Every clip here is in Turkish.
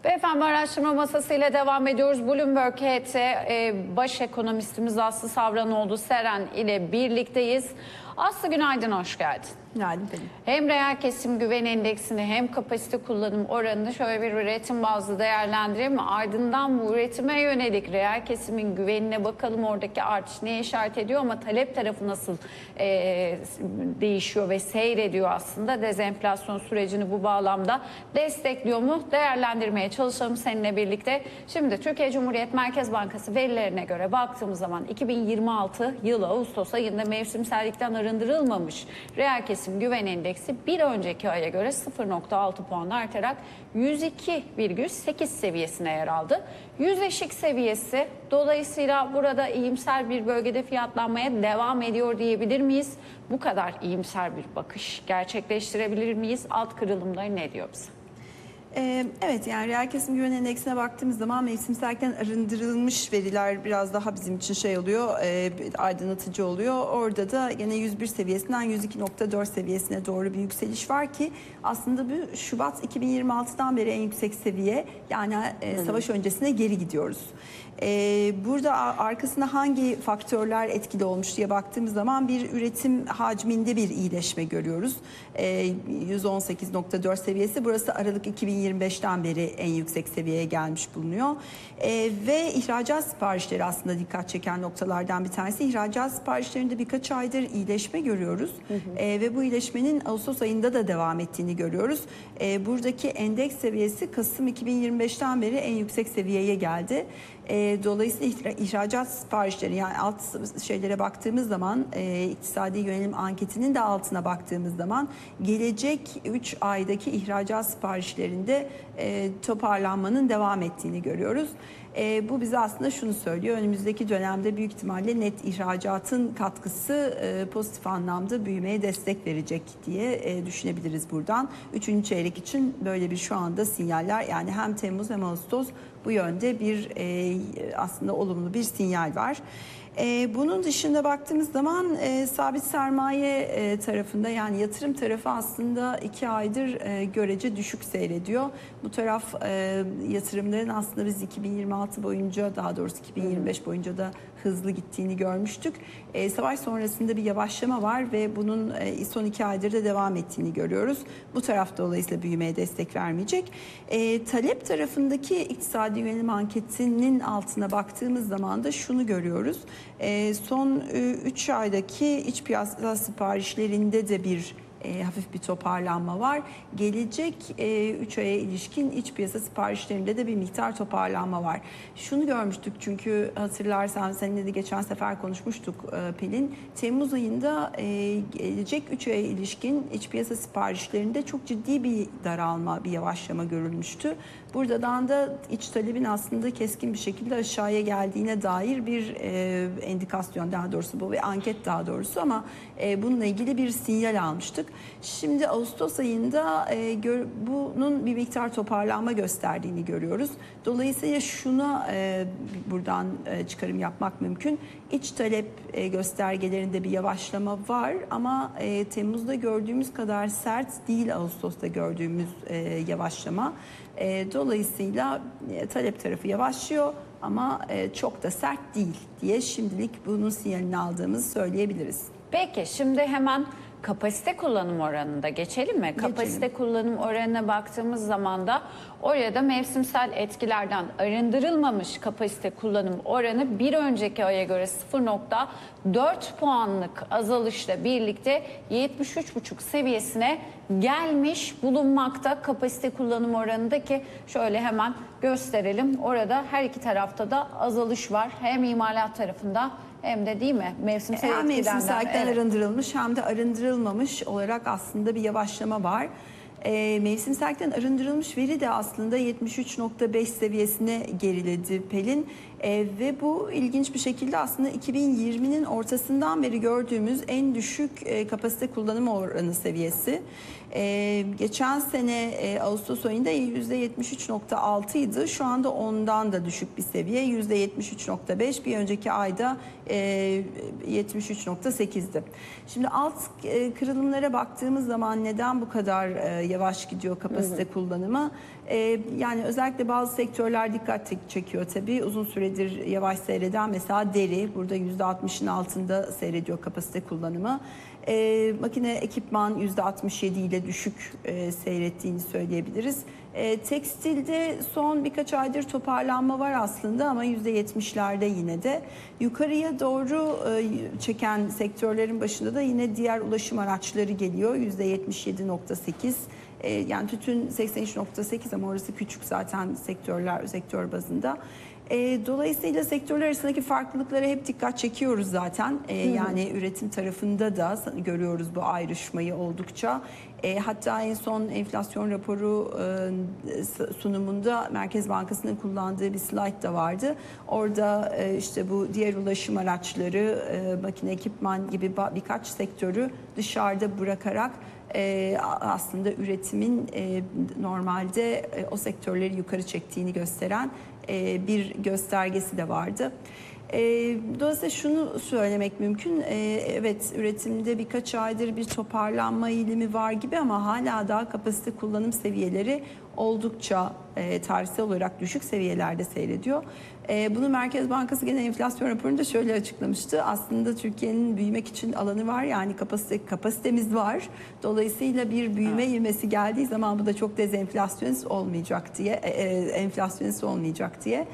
Beyefendi, araştırma masasıyla devam ediyoruz. Bloomberg HT baş ekonomistimiz Aslı Savranoğlu Seren ile birlikteyiz. Aslı, günaydın, hoş geldin. Günaydın Pelin. Hem reel kesim güven endeksini hem kapasite kullanım oranını şöyle bir üretim bazlı değerlendirelim. Ardından bu üretime yönelik reel kesimin güvenine bakalım. Oradaki artış neye işaret ediyor ama talep tarafı nasıl değişiyor ve seyrediyor aslında. Dezenflasyon sürecini bu bağlamda destekliyor mu? Değerlendirmeye çalışalım seninle birlikte. Şimdi Türkiye Cumhuriyet Merkez Bankası verilerine göre baktığımız zaman 2026 yılı Ağustos ayında mevsimsellikten arındırılmamış reel kesim güven endeksi bir önceki aya göre 0,6 puan artarak 102,8 seviyesine yer aldı. Yüzleşik seviyesi, dolayısıyla burada iyimser bir bölgede fiyatlanmaya devam ediyor diyebilir miyiz? Bu kadar iyimser bir bakış gerçekleştirebilir miyiz? Alt kırılımları ne diyor bize? Evet, yani reel kesim güven endeksine baktığımız zaman mevsimsellikten arındırılmış veriler biraz daha bizim için şey oluyor, aydınlatıcı oluyor. Orada da yine 101 seviyesinden 102,4 seviyesine doğru bir yükseliş var ki aslında bu Şubat 2026'dan beri en yüksek seviye, yani savaş öncesine geri gidiyoruz. Burada arkasında hangi faktörler etkili olmuş diye baktığımız zaman bir üretim hacminde bir iyileşme görüyoruz. 118,4 seviyesi, burası Aralık 2025'ten beri en yüksek seviyeye gelmiş bulunuyor. Ve ihracat siparişleri aslında dikkat çeken noktalardan bir tanesi. İhracat siparişlerinde birkaç aydır iyileşme görüyoruz. Ve bu iyileşmenin Ağustos ayında da devam ettiğini görüyoruz. Buradaki endeks seviyesi Kasım 2025'ten beri en yüksek seviyeye geldi. Dolayısıyla ihracat siparişleri, yani alt şeylere baktığımız zaman, iktisadi yönelim anketinin de altına baktığımız zaman gelecek 3 aydaki ihracat siparişlerinde toparlanmanın devam ettiğini görüyoruz. Bu bize aslında şunu söylüyor: önümüzdeki dönemde büyük ihtimalle net ihracatın katkısı pozitif anlamda büyümeye destek verecek diye düşünebiliriz buradan. Üçüncü çeyrek için böyle bir şu anda sinyaller, yani hem Temmuz hem Ağustos bu yönde bir aslında olumlu bir sinyal var. Bunun dışında baktığımız zaman sabit sermaye tarafında, yani yatırım tarafı aslında 2 aydır görece düşük seyrediyor. Bu taraf yatırımların aslında biz 2026 boyunca, daha doğrusu 2025 boyunca da hızlı gittiğini görmüştük. Savaş sonrasında bir yavaşlama var ve bunun son 2 aydır da devam ettiğini görüyoruz. Bu taraf dolayısıyla büyümeye destek vermeyecek. Talep tarafındaki iktisadi yönelim anketinin altına baktığımız zaman da şunu görüyoruz: son 3 aydaki iç piyasa siparişlerinde de bir hafif bir toparlanma var. Gelecek 3 aya ilişkin iç piyasa siparişlerinde de bir miktar toparlanma var. Şunu görmüştük, çünkü hatırlarsan seninle de geçen sefer konuşmuştuk Pelin. Temmuz ayında gelecek 3 aya ilişkin iç piyasa siparişlerinde çok ciddi bir daralma, bir yavaşlama görülmüştü. Buradan da iç talebin aslında keskin bir şekilde aşağıya geldiğine dair bir endikasyon, daha doğrusu bu bir anket daha doğrusu, ama bununla ilgili bir sinyal almıştık. Şimdi Ağustos ayında bunun bir miktar toparlanma gösterdiğini görüyoruz. Dolayısıyla şuna buradan çıkarım yapmak mümkün: İç talep göstergelerinde bir yavaşlama var ama Temmuz'da gördüğümüz kadar sert değil Ağustos'ta gördüğümüz yavaşlama. Dolayısıyla talep tarafı yavaşlıyor ama çok da sert değil diye şimdilik bunun sinyalini aldığımızı söyleyebiliriz. Peki, şimdi hemen kapasite kullanım oranında geçelim mi? Kapasite kullanım oranına baktığımız zaman da oraya da mevsimsel etkilerden arındırılmamış kapasite kullanım oranı bir önceki aya göre 0,4 puanlık azalışla birlikte 73,5 seviyesine gelmiş bulunmakta kapasite kullanım oranında, ki şöyle hemen gösterelim. Orada her iki tarafta da azalış var. Hem imalat tarafında hem de, değil mi, mevsimsel hem mevsimsellikten arındırılmış hem de arındırılmamış olarak aslında bir yavaşlama var. Mevsimsellikten arındırılmış veri de aslında 73,5 seviyesine geriledi Pelin. Ve bu ilginç bir şekilde aslında 2020'nin ortasından beri gördüğümüz en düşük kapasite kullanım oranı seviyesi. Geçen sene Ağustos ayında %73,6 idi. Şu anda ondan da düşük bir seviye, %73,5. Bir önceki ayda 73,8'di. Şimdi alt kırılımlara baktığımız zaman neden bu kadar yavaş gidiyor kapasite kullanımı. Yani özellikle bazı sektörler dikkat çekiyor tabii. Uzun süredir yavaş seyreden mesela deri, burada %60'ın altında seyrediyor kapasite kullanımı. Makine ekipman %67 ile düşük seyrettiğini söyleyebiliriz. Tekstilde son birkaç aydır toparlanma var aslında ama %70'lerde yine de. Yukarıya doğru çeken sektörlerin başında da yine diğer ulaşım araçları geliyor. %77.8. Yani tütün 83.8 ama orası küçük zaten sektör bazında. Dolayısıyla sektörler arasındaki farklılıklara hep dikkat çekiyoruz zaten. Yani üretim tarafında da görüyoruz bu ayrışmayı oldukça. Hatta en son enflasyon raporu sunumunda Merkez Bankası'nın kullandığı bir slide da vardı. Orada işte bu diğer ulaşım araçları, makine ekipman gibi birkaç sektörü dışarıda bırakarak aslında üretimin normalde o sektörleri yukarı çektiğini gösteren bir göstergesi de vardı. Dolayısıyla şunu söylemek mümkün. Evet, üretimde birkaç aydır bir toparlanma eğilimi var gibi ama hala daha kapasite kullanım seviyeleri oldukça tarihsel olarak düşük seviyelerde seyrediyor. Bunu Merkez Bankası gene enflasyon raporunda şöyle açıklamıştı. Aslında Türkiye'nin büyümek için alanı var, yani kapasitemiz var. Dolayısıyla bir büyüme ivmesi geldiği zaman bu da çok dezenflasyonist olmayacak diye, enflasyonist olmayacak diye.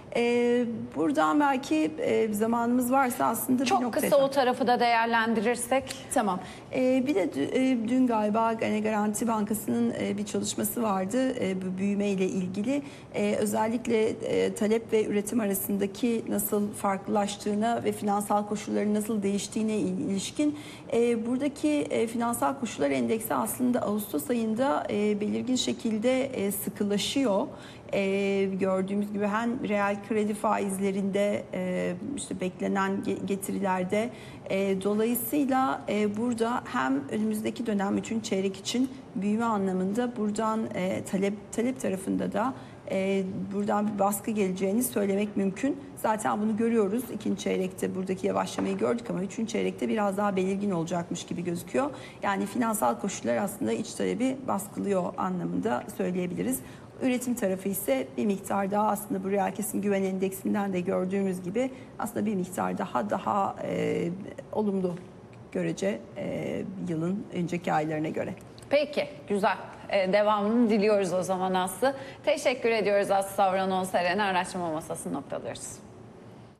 Buradan belki zamanımız varsa aslında çok bir noktada. kısa o tarafı da değerlendirirsek. Tamam. Bir de dün galiba Garanti Bankası'nın bir çalışması vardı bu büyüme ile ilgili. Özellikle talep ve üretim arasındaki nasıl farklılaştığına ve finansal koşulların nasıl değiştiğine ilişkin. Buradaki finansal koşullar endeksi aslında Ağustos ayında belirgin şekilde sıkılaşıyor. Gördüğümüz gibi hem reel kredi faizlerinde işte beklenen getirilerde dolayısıyla burada hem önümüzdeki dönem 3. çeyrek için büyüme anlamında buradan talep tarafında da buradan bir baskı geleceğini söylemek mümkün. Zaten bunu görüyoruz. 2. çeyrekte buradaki yavaşlamayı gördük ama 3. çeyrekte biraz daha belirgin olacakmış gibi gözüküyor. Yani finansal koşullar aslında iç talebi baskılıyor anlamında söyleyebiliriz. Üretim tarafı ise bir miktar daha aslında bu reel kesim güven endeksinden de gördüğümüz gibi aslında bir miktar daha olumlu görece yılın önceki aylarına göre. Peki, güzel. Devamını diliyoruz o zaman Aslı. Teşekkür ediyoruz Aslı Savran-Onseren, araştırma masasını noktalıyoruz.